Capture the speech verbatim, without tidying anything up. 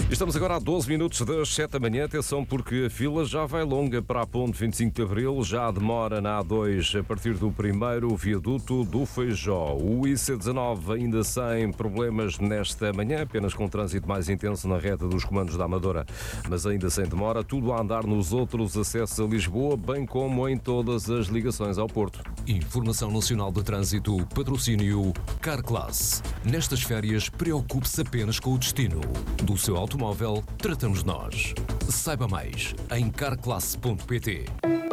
Estamos agora a doze minutos das sete da manhã. Atenção, porque a fila já vai longa para a ponte vinte e cinco de Abril. Já demora na A dois a partir do primeiro viaduto do Feijó. O I C dezanove ainda sem problemas nesta manhã, apenas com trânsito mais intenso na reta dos comandos da Amadora, mas ainda sem demora. Tudo a andar nos outros acessos a Lisboa, bem como em todas as ligações ao Porto. Informação Nacional de Trânsito, patrocínio Carclass. Nestas férias, preocupe-se apenas com o destino. Do seu automóvel, tratamos nós. Saiba mais em carclass ponto pt.